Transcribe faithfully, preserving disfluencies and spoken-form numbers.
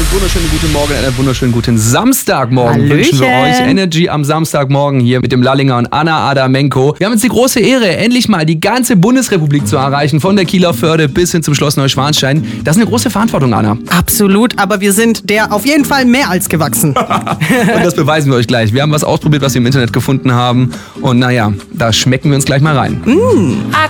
wunderschönen guten Morgen, einen wunderschönen guten Samstagmorgen Hallöchen. wünschen wir euch. Energy am Samstagmorgen hier mit dem Lallinger und Anna Adamenko. Wir haben jetzt die große Ehre, endlich mal die ganze Bundesrepublik zu erreichen, von der Kieler Förde bis hin zum Schloss Neuschwanstein. Das ist eine große Verantwortung, Anna. Absolut, aber wir sind der auf jeden Fall mehr als gewachsen. Und das beweisen wir euch gleich. Wir haben was ausprobiert, was wir im Internet gefunden haben. Und naja, da schmecken wir uns gleich mal rein. Mm.